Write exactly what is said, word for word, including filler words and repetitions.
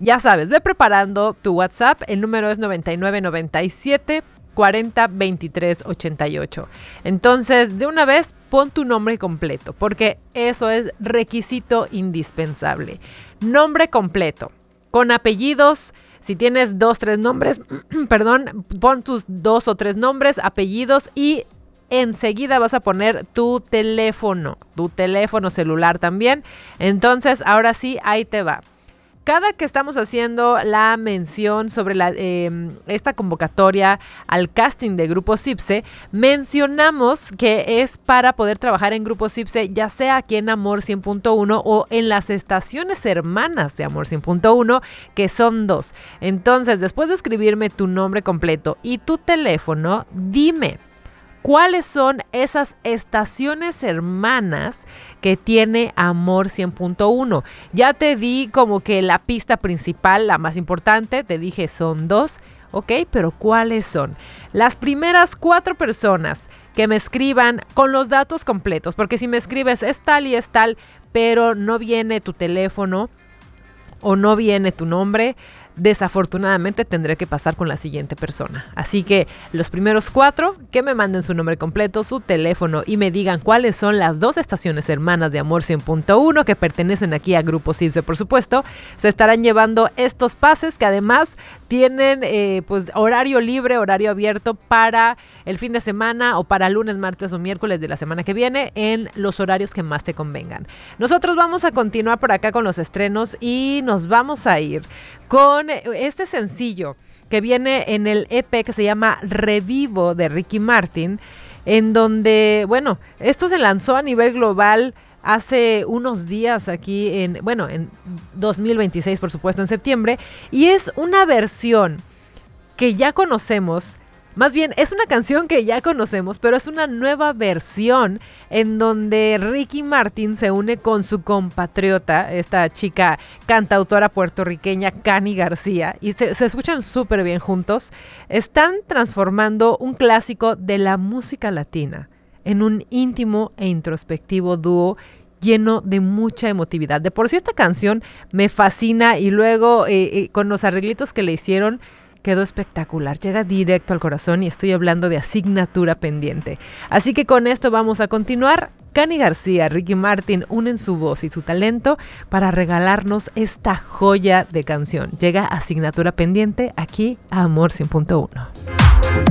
Ya sabes, ve preparando tu WhatsApp. El número es noventa y nueve noventa y siete cuarenta veintitrés ochenta y ocho. Entonces, de una vez, pon tu nombre completo, porque eso es requisito indispensable. Nombre completo, con apellidos. Si tienes dos, tres nombres, perdón, pon tus dos o tres nombres, apellidos y enseguida vas a poner tu teléfono, tu teléfono celular también. Entonces, ahora sí, ahí te va. Cada que estamos haciendo la mención sobre la, eh, esta convocatoria al casting de Grupo CIPSE, mencionamos que es para poder trabajar en Grupo CIPSE, ya sea aquí en Amor cien punto uno o en las estaciones hermanas de Amor cien punto uno, que son dos. Entonces, después de escribirme tu nombre completo y tu teléfono, dime ¿cuáles son esas estaciones hermanas que tiene Amor cien punto uno? Ya te di como que la pista principal, la más importante, te dije son dos, ¿ok? Pero ¿cuáles son? Las primeras cuatro personas que me escriban con los datos completos, porque si me escribes es tal y es tal, pero no viene tu teléfono o no viene tu nombre, desafortunadamente tendré que pasar con la siguiente persona. Así que los primeros cuatro que me manden su nombre completo, su teléfono y me digan cuáles son las dos estaciones hermanas de Amor cien punto uno que pertenecen aquí a Grupo CIPSE, por supuesto, se estarán llevando estos pases que además tienen eh, pues horario libre, horario abierto para el fin de semana o para lunes, martes o miércoles de la semana que viene en los horarios que más te convengan. Nosotros vamos a continuar por acá con los estrenos y nos vamos a ir con este sencillo que viene en el E P que se llama Revivo de Ricky Martin, en donde, bueno, esto se lanzó a nivel global hace unos días aquí en, bueno, en dos mil veintiséis, por supuesto, en septiembre, y es una versión que ya conocemos. Más bien, es una canción que ya conocemos, pero es una nueva versión en donde Ricky Martin se une con su compatriota, esta chica cantautora puertorriqueña, Cani García, y se, se escuchan súper bien juntos. Están transformando un clásico de la música latina en un íntimo e introspectivo dúo lleno de mucha emotividad. De por sí esta canción me fascina y luego eh, eh, con los arreglitos que le hicieron, quedó espectacular, llega directo al corazón y estoy hablando de Asignatura Pendiente. Así que con esto vamos a continuar. Cani García, Ricky Martin unen su voz y su talento para regalarnos esta joya de canción. Llega Asignatura Pendiente aquí a Amor cien punto uno.